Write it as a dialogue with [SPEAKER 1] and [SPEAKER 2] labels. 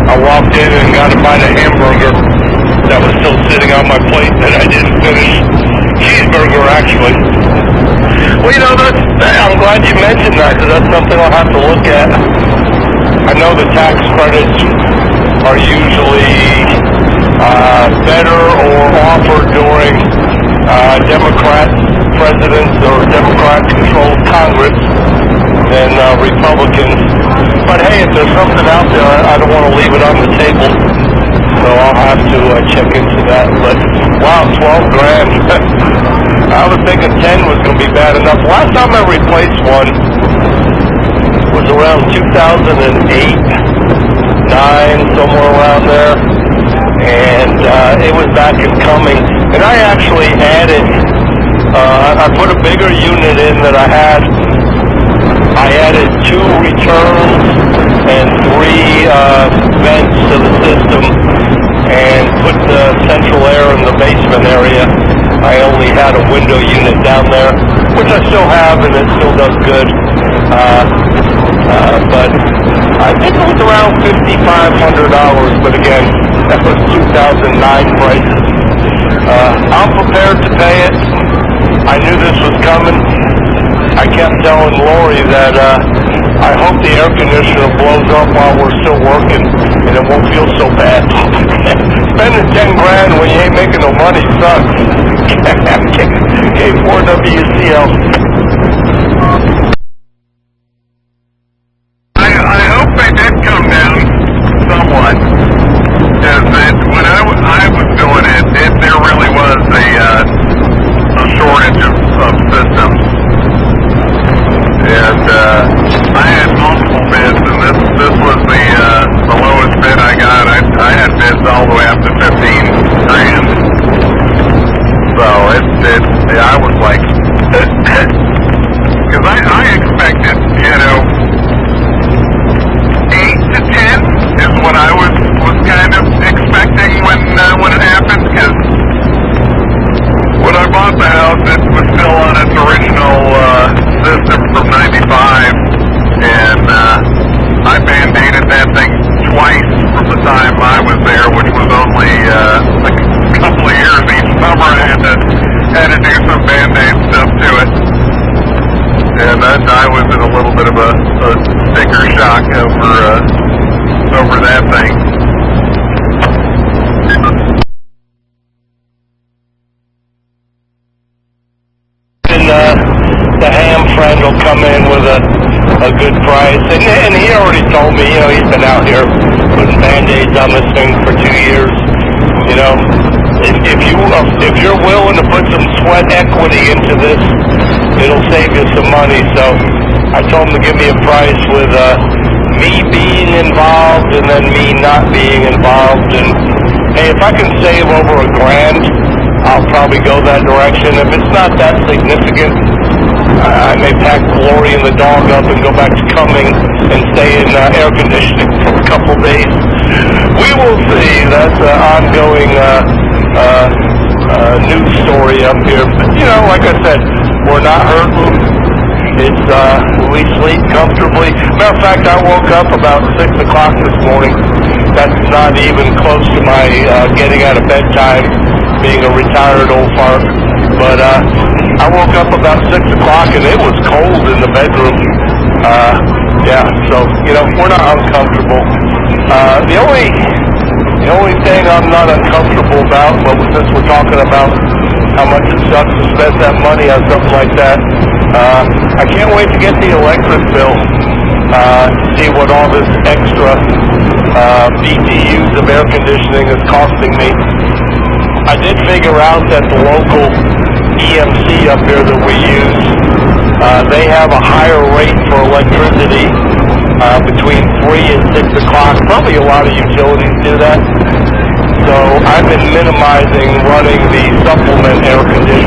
[SPEAKER 1] I walked in and got a bite of hamburger that was still sitting on my plate that I didn't finish. Cheeseburger, actually. Well, you know, I'm glad you mentioned that, because that's something I'll have to look at. I know the tax credits are usually better or offered during Democrat presidents or Democrat-controlled Congress than Republicans. But hey, if there's something out there, I don't want to leave it on the table. So I'll have to check into that. But wow, 12 grand. I was thinking 10 was going to be bad enough. Last time I replaced one was around 2008, 9, somewhere around there. And it was back in Cumming. And I actually added, I put a bigger unit in that I had. I added 2 returns and 3 vents to the system and put the central air in the basement area. I only had a window unit down there, which I still have, and it still does good. But I think it was around $5,500, but again, that was 2009 prices. I'm prepared to pay it. I knew this was coming. I kept telling Lori that I hope the air conditioner blows up while we're still working and it won't feel so bad. Spending 10 grand when you ain't making no money sucks. K4WCL.
[SPEAKER 2] I hope they did come down somewhat. As that when I was doing it, there really was a shortage of systems. And I had multiple bids, and this was the lowest bid I got. I had bids all the way up to 15 grand. So I was like, because I expected, 8 to 10 is what I was kind of expecting when it happened. Because when I bought the house, it was still on its original system from 95, and I band-aided that thing twice from the time I was there, which was only a couple of years. Each summer I had to do some band-aid stuff to it, and I was in a little bit of a sticker shock over that thing.
[SPEAKER 1] The ham friend will come in with a good price, and he already told me, he's been out here putting band-aids on this thing for 2 years. If you're willing to put some sweat equity into this, it'll save you some money. So I told him to give me a price with me being involved and then me not being involved. And hey, if I can save over $1,000, I'll probably go that direction. If it's not that significant, I may pack Lori and the dog up and go back to Cumming and stay in air conditioning for a couple days. We will see. That's an ongoing news story up here. But, like I said, we're not hurting. It's we sleep comfortably. Matter of fact, I woke up about 6 o'clock this morning. That's not even close to my getting out of bedtime, being a retired old fart. But I woke up about 6 o'clock and it was cold in the bedroom. So we're not uncomfortable. The only thing I'm not uncomfortable about, but since we're talking about how much it sucks to spend that money on something like that, I can't wait to get the electric bill. See what all this extra BTUs of air conditioning is costing me. I did figure out that the local EMC up here that we use, they have a higher rate for electricity between 3 and 6 o'clock. Probably a lot of utilities do that. So I've been minimizing running the supplement air conditioning